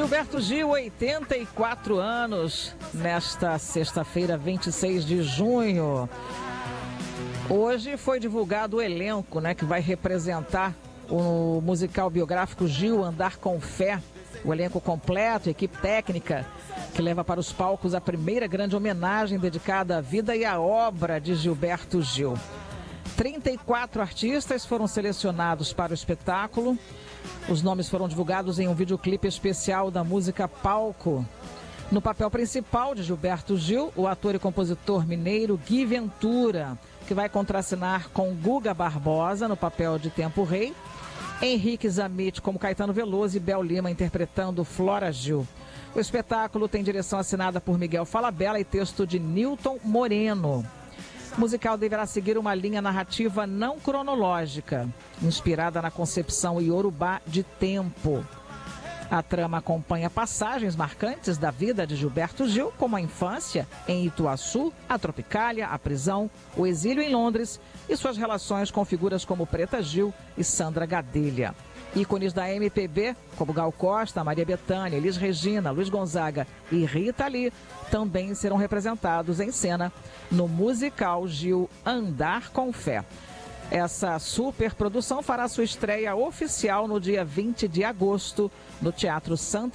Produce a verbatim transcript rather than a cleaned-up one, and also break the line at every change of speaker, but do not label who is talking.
Gilberto Gil, oitenta e quatro anos, nesta sexta-feira, vinte e seis de junho. Hoje foi divulgado o elenco, né, que vai representar o musical biográfico Gil, Andar com Fé. O elenco completo, equipe técnica, que leva para os palcos a primeira grande homenagem dedicada à vida e à obra de Gilberto Gil. trinta e quatro artistas foram selecionados para o espetáculo. Os nomes foram divulgados em um videoclipe especial da música Palco. No papel principal de Gilberto Gil, o ator e compositor mineiro Gui Ventura, que vai contracenar com Guga Barbosa no papel de Tempo Rei, Henrique Zammit como Caetano Veloso e Bel Lima interpretando Flora Gil. O espetáculo tem direção assinada por Miguel Falabella e texto de Nilton Moreno. O musical deverá seguir uma linha narrativa não cronológica, inspirada na concepção iorubá de tempo. A trama acompanha passagens marcantes da vida de Gilberto Gil, como a infância em Ituaçu, a Tropicália, a prisão, o exílio em Londres e suas relações com figuras como Preta Gil e Sandra Gadelha. Ícones da M P B, como Gal Costa, Maria Bethânia, Elis Regina, Luiz Gonzaga e Rita Lee, também serão representados em cena no musical Gil, Andar com Fé. Essa superprodução fará sua estreia oficial no dia vinte de agosto no Teatro Santa